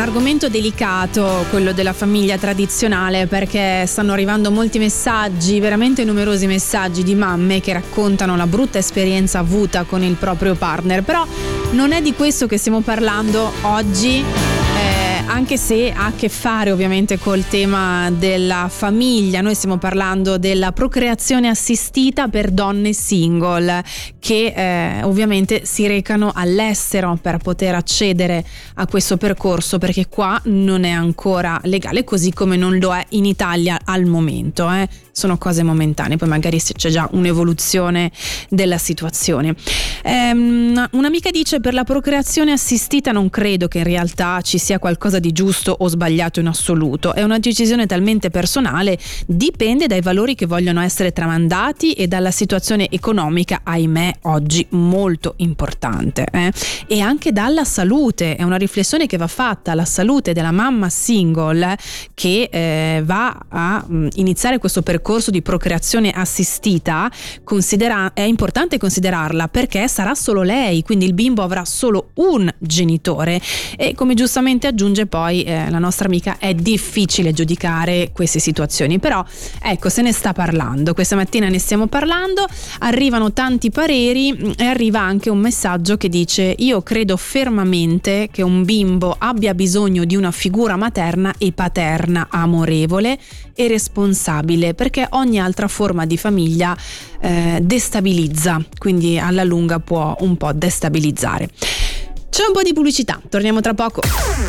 argomento delicato quello della famiglia tradizionale, perché stanno arrivando molti messaggi, veramente numerosi messaggi di mamme che raccontano la brutta esperienza avuta con il proprio partner. Però non è di questo che stiamo parlando oggi, anche se ha a che fare ovviamente col tema della famiglia. Noi stiamo parlando della procreazione assistita per donne single che ovviamente si recano all'estero per poter accedere a questo percorso, perché qua non è ancora legale, così come non lo è in Italia al momento. Sono cose momentanee, poi magari c'è già un'evoluzione della situazione. Un'amica dice: per la procreazione assistita non credo che in realtà ci sia qualcosa di giusto o sbagliato in assoluto, è una decisione talmente personale, dipende dai valori che vogliono essere tramandati e dalla situazione economica, ahimè oggi molto importante, e anche dalla salute. È una riflessione che va fatta, la salute della mamma single che va a iniziare questo percorso di procreazione assistita. È importante considerarla, perché sarà solo lei, quindi il bimbo avrà solo un genitore, e come giustamente aggiunge poi la nostra amica, è difficile giudicare queste situazioni, però ecco, se ne sta parlando, questa mattina ne stiamo parlando, arrivano tanti pareri e arriva anche un messaggio che dice: io credo fermamente che un bimbo abbia bisogno di una figura materna e paterna amorevole e responsabile, perché ogni altra forma di famiglia destabilizza, quindi alla lunga può un po' destabilizzare. C'è un po' di pubblicità, torniamo tra poco.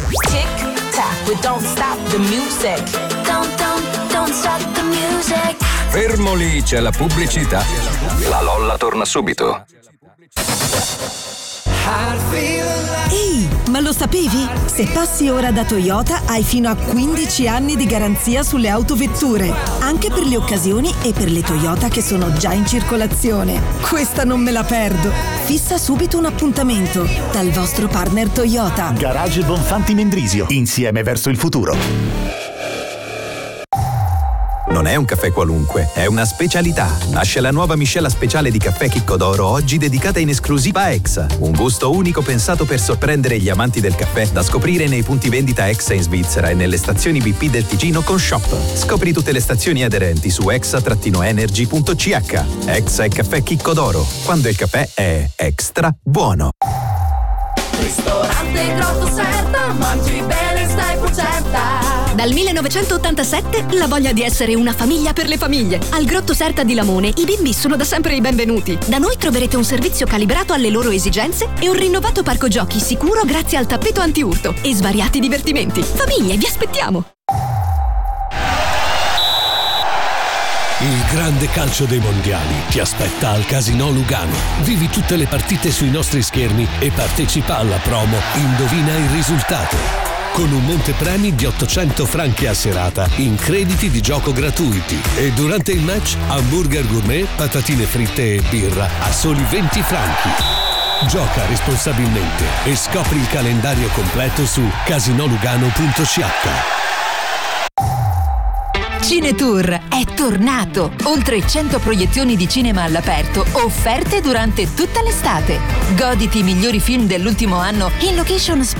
Fermo lì, c'è la pubblicità. La Lolla torna subito. Ehi, ma lo sapevi? Se passi ora da Toyota hai fino a 15 anni di garanzia sulle autovetture, anche per le occasioni e per le Toyota che sono già in circolazione. Questa non me la perdo. Fissa subito un appuntamento dal vostro partner Toyota. Garage Bonfanti Mendrisio, insieme verso il futuro. Non è un caffè qualunque, è una specialità. Nasce la nuova miscela speciale di caffè Chicco d'Oro, oggi dedicata in esclusiva a Exa. Un gusto unico pensato per sorprendere gli amanti del caffè, da scoprire nei punti vendita Exa in Svizzera e nelle stazioni BP del Ticino con Shop. Scopri tutte le stazioni aderenti su exa-energy.ch. Exa è caffè Chicco d'Oro, quando il caffè è extra buono. Ristorante Grotto Serta, mangi bene, stai pucetta. Dal 1987 la voglia di essere una famiglia per le famiglie. Al Grotto Serta di Lamone i bimbi sono da sempre i benvenuti. Da noi troverete un servizio calibrato alle loro esigenze e un rinnovato parco giochi sicuro grazie al tappeto antiurto e svariati divertimenti. Famiglie, vi aspettiamo! Il grande calcio dei mondiali ti aspetta al Casinò Lugano. Vivi tutte le partite sui nostri schermi e partecipa alla promo Indovina il risultato, con un montepremi di 800 franchi a serata in crediti di gioco gratuiti. E durante il match hamburger gourmet, patatine fritte e birra a soli 20 franchi. Gioca responsabilmente e scopri il calendario completo su casinolugano.ch. Cinetour è tornato! Oltre 100 proiezioni di cinema all'aperto offerte durante tutta l'estate. Goditi i migliori film dell'ultimo anno in location